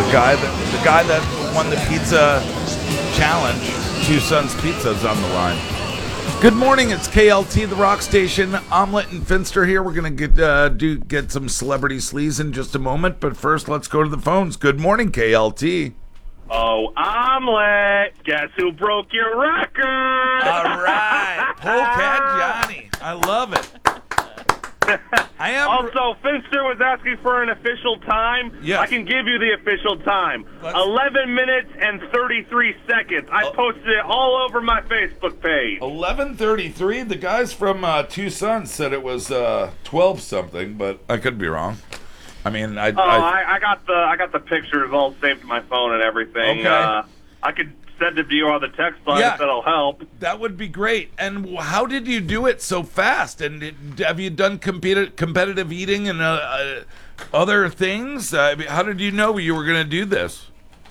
The guy that won the pizza challenge, Two Sons Pizza, is on the line. Good morning, it's KLT, the rock station. Omelet and Finster here. We're going to get some celebrity sleaze in just a moment, but first let's go to the phones. Good morning, KLT. Oh, Omelet, guess who broke your record? All right, Polecat Johnny. I love it. I am. Also, Finster was asking for an official time. Yes. I can give you the official time. 11 minutes and 33 seconds. I posted it all over my Facebook page. 11:33. The guys from Two Sons said it was 12 something, but I could be wrong. I mean, I got the pictures all saved to my phone and everything. Okay. I could send it to you on the text line if that'll help. That would be great. And how did you do it so fast? And have you done competitive eating and other things? How did you know you were going to do this?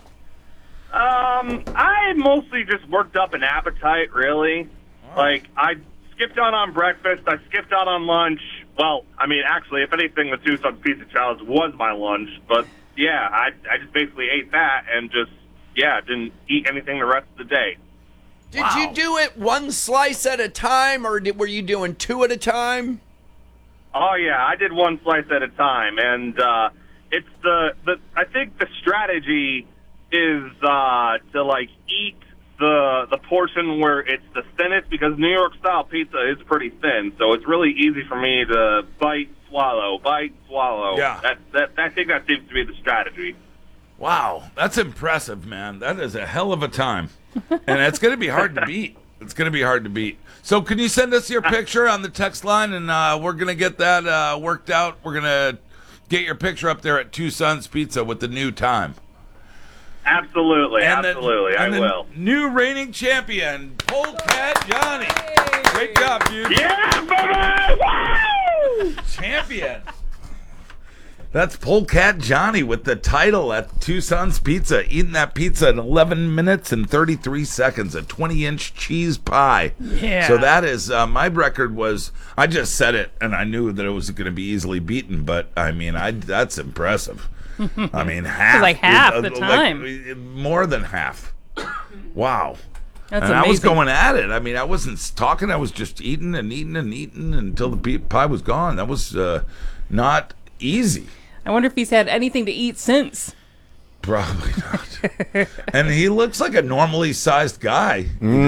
I mostly just worked up an appetite, really. Wow. Like, I skipped out on breakfast. I skipped out on lunch. Well, I mean, actually, if anything, the Two Sons Pizza Challenge was my lunch. But, yeah, I just basically ate that and just, didn't eat anything the rest of the day. Did you do it one slice at a time, or were you doing two at a time? Oh, yeah, I did one slice at a time. And it's I think the strategy is to, like, eat the portion where it's the thinnest, because New York style pizza is pretty thin, so it's really easy for me to bite, swallow. Yeah. I think that seems to be the strategy. Wow, that's impressive, man. That is a hell of a time. And it's going to be hard to beat. It's going to be hard to beat. So can you send us your picture on the text line, and we're going to get that worked out. We're going to get your picture up there at Two Sons Pizza with the new time. Absolutely, I will. New reigning champion, Polecat Johnny. Hey. Great job, dude. Yeah, baby! Woo! Champion. That's Polecat Johnny with the title at Two Sons Pizza, eating that pizza in 11 minutes and 33 seconds, a 20-inch cheese pie. Yeah. So that is, my record was, I just said it, and I knew that it was going to be easily beaten, but, I mean, that's impressive. I mean, half. It was like half the time. Like, more than half. Wow. That's and amazing. I was going at it. I mean, I wasn't talking. I was just eating and eating and eating until the pie was gone. That was not easy. I wonder if he's had anything to eat since. Probably not. And he looks like a normally sized guy.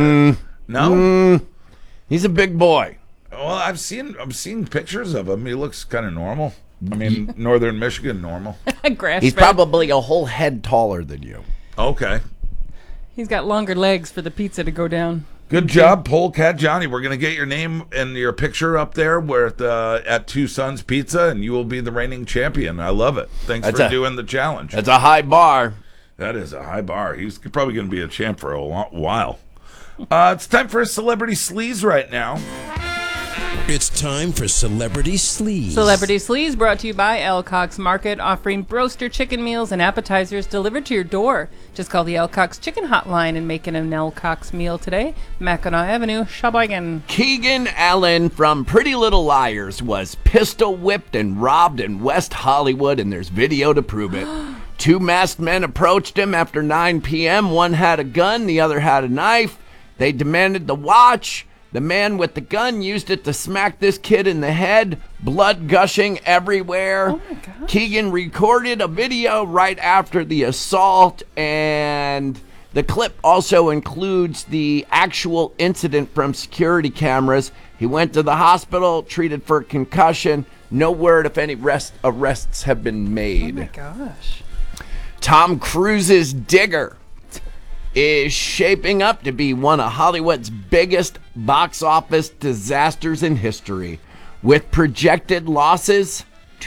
No? He's a big boy. Well, I've seen pictures of him. He looks kind of normal. I mean, Northern Michigan normal. Grass He's fed. probably a whole head taller than you. Okay. He's got longer legs for the pizza to go down. Good job, Polecat Johnny. We're going to get your name and your picture up there at Two Sons Pizza, and you will be the reigning champion. I love it. Thanks for doing the challenge. That's a high bar. That is a high bar. He's probably going to be a champ for a while. It's time for a celebrity sleaze right now. It's time for Celebrity Sleaze. Celebrity Sleaze brought to you by L. Cox Market, offering broaster chicken meals and appetizers delivered to your door. Just call the L. Cox Chicken Hotline and make an L. Cox meal today. Mackinac Avenue, Sheboygan. Keegan Allen from Pretty Little Liars was pistol whipped and robbed in West Hollywood, and there's video to prove it. Two masked men approached him after 9 p.m. One had a gun, the other had a knife. They demanded the watch. The man with the gun used it to smack this kid in the head, blood gushing everywhere. Oh my gosh. Keegan recorded a video right after the assault, and the clip also includes the actual incident from security cameras. He went to the hospital, treated for concussion. No word if any arrests have been made. Oh my gosh. Tom Cruise's Digger is shaping up to be one of Hollywood's biggest box office disasters in history, with projected losses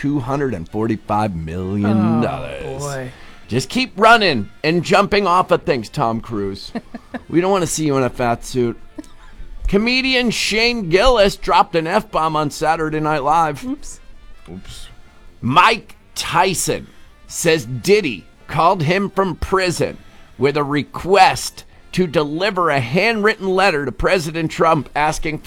$245 million. Oh, boy. Just keep running and jumping off of things, Tom Cruise. We don't want to see you in a fat suit. Comedian Shane Gillis dropped an F-bomb on Saturday Night Live. Oops. Mike Tyson says Diddy called him from prison with a request to deliver a handwritten letter to President Trump asking